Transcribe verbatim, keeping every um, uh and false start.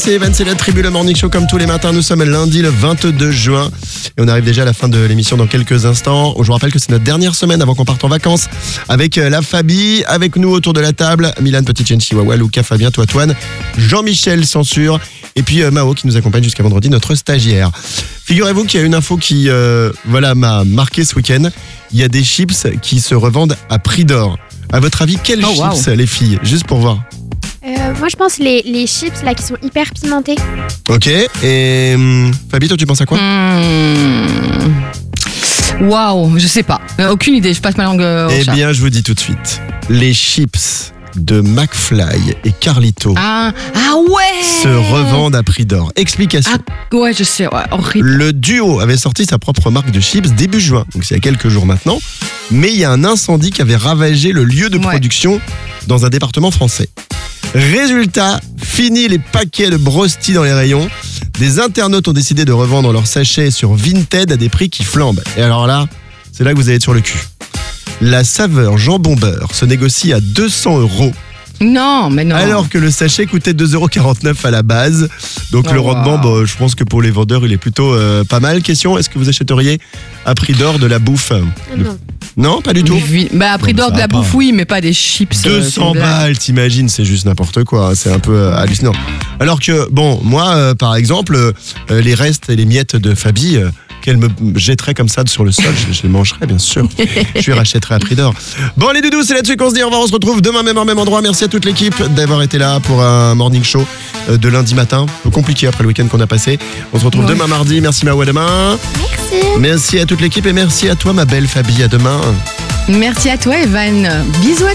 C'est Evan, c'est la tribu, le morning show comme tous les matins. Nous sommes lundi le vingt-deux juin et on arrive déjà à la fin de l'émission dans quelques instants. Je vous rappelle que c'est notre dernière semaine avant qu'on parte en vacances avec la Fabi, avec nous autour de la table. Milan, Petit Chen Chihuahua, Lucas, Fabien, Toitoine, Jean-Michel Censure et puis euh, Mao qui nous accompagne jusqu'à vendredi, notre stagiaire. Figurez-vous qu'il y a une info qui euh, voilà, m'a marqué ce week-end. Il y a des chips qui se revendent à prix d'or. À votre avis, quels oh, chips wow. les filles? Juste pour voir. Euh, moi, je pense les, les chips là qui sont hyper pimentés. Ok, et hum, Fabi, toi tu penses à quoi? Waouh, wow, je sais pas. Euh, aucune idée, je passe ma langue euh, au Eh chat. bien, je vous dis tout de suite. Les chips de McFly et Carlito Ah, ah ouais se revendent à prix d'or. Explication. Ah, ouais, je sais, ouais, horrible. Le duo avait sorti sa propre marque de chips début juin, donc c'est il y a quelques jours maintenant. Mais il y a un incendie qui avait ravagé le lieu de Ouais. production dans un département français. Résultat, fini les paquets de brosti dans les rayons. Des internautes ont décidé de revendre leurs sachets sur Vinted à des prix qui flambent. Et alors là, c'est là que vous allez être sur le cul. La saveur jambon beurre se négocie à deux cents euros, Non, mais non. alors que le sachet coûtait deux euros quarante-neuf à la base. Donc Oh, le rendement, wow. bah, je pense que pour les vendeurs, il est plutôt euh, pas mal. Question, est-ce que vous achèteriez à prix d'or de la bouffe? Non. Non, pas du tout. Vi- Bah, à prix Non, d'or mais de ça la va bouffe, pas. oui, mais pas des chips. euh, deux cents c'est une blague. balles, t'imagines, c'est juste n'importe quoi. C'est un peu euh, hallucinant. Alors que, bon, moi, euh, par exemple, euh, les restes et les miettes de Fabi, euh, qu'elle me jetterait comme ça sur le sol, je, je les mangerais, bien sûr. Je les rachèterais à prix d'or. Bon, les doudous, c'est là-dessus qu'on se dit au revoir. On se retrouve demain, même heure, même endroit. Merci à toute l'équipe d'avoir été là pour un morning show euh, de lundi matin. Un peu compliqué après le week-end qu'on a passé. On se retrouve Ouais. demain mardi. Merci Mao, à demain. Merci. Merci à toute l'équipe et merci à toi, ma belle Fabi. À demain. Merci à toi, Evan. Bisous à